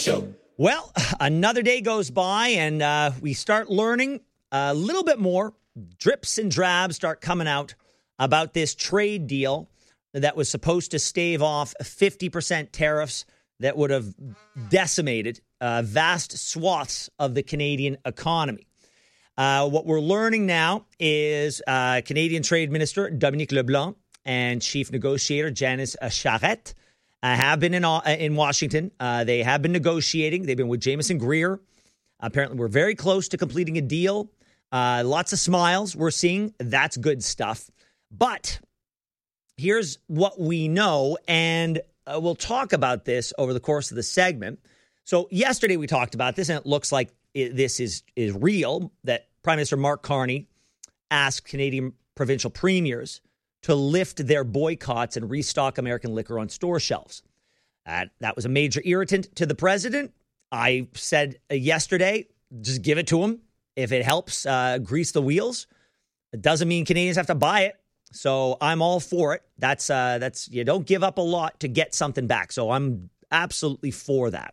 Show. Well, another day goes by and we start learning a little bit more. Drips and drabs start coming out about this trade deal that was supposed to stave off 50% tariffs that would have decimated vast swaths of the Canadian economy. What we're learning now is Canadian Trade Minister Dominic LeBlanc and Chief Negotiator Janice Charette have been in Washington. They have been negotiating. They've been with Jameson Greer. Apparently, we're very close to completing a deal. Lots of smiles we're seeing. That's good stuff. But here's what we know, and we'll talk about this over the course of the segment. So yesterday we talked about this, and it looks like this is real, that Prime Minister Mark Carney asked Canadian provincial premiers to lift their boycotts and restock American liquor on store shelves. That was a major irritant to the president. I said yesterday, just give it to him. If it helps grease the wheels, it doesn't mean Canadians have to buy it. So I'm all for it. That's you don't give up a lot to get something back. So I'm absolutely for that.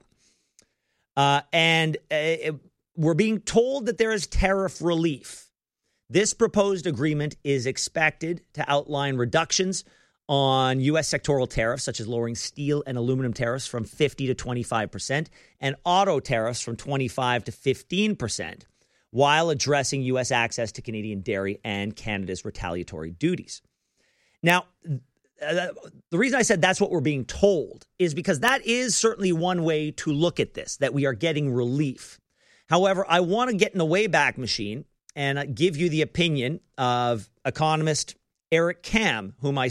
We're being told that there is tariff relief. This proposed agreement is expected to outline reductions on U.S. sectoral tariffs, such as lowering steel and aluminum tariffs from 50 to 25% and auto tariffs from 25 to 15%, while addressing U.S. access to Canadian dairy and Canada's retaliatory duties. Now, the reason I said that's what we're being told is because that is certainly one way to look at this, that we are getting relief. However, I want to get in the Wayback Machine and give you the opinion of economist Eric Kam, whom I